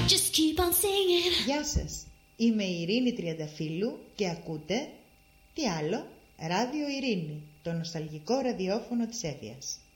Just keep on singing. Γεια σας, είμαι η Ειρήνη Τριανταφύλλου και ακούτε, τι άλλο, Ράδιο Ειρήνη, το νοσταλγικό ραδιόφωνο της Εύβοιας.